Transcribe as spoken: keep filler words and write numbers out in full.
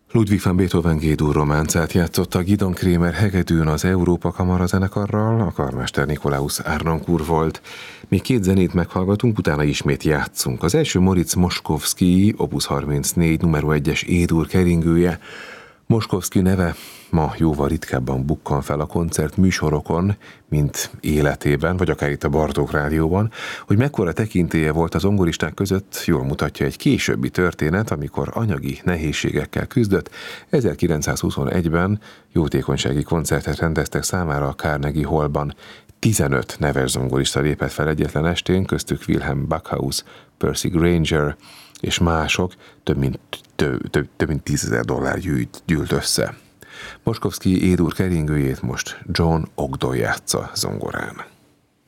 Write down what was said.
Ludwig van Beethoven G-dur románcát játszotta Gidon Kremer hegedűn az Európa Kamara zenekarral, a karmester Nikolaus Arnoncourt volt. Még két zenét meghallgatunk, utána ismét játszunk. Az első Moritz Moszkowski, Opus harmincnégy, numero egyes E-dur keringője. Moszkowski neve ma jóval ritkábban bukkan fel a koncert műsorokon, mint életében, vagy akár itt a Bartók Rádióban. Hogy mekkora tekintélye volt az zongoristák között, jól mutatja egy későbbi történet, amikor anyagi nehézségekkel küzdött. ezerkilencszázhuszonegyben jótékonysági koncertet rendeztek számára a Carnegie Hallban. tizenöt neves zongorista lépett fel egyetlen estén, köztük Wilhelm Backhaus, Percy Grainger és mások, több mint, több, több, több mint tízezer dollár gyűjt, gyűlt össze. Moszkowski E-dur keringőjét most John Ogden játsza zongorán.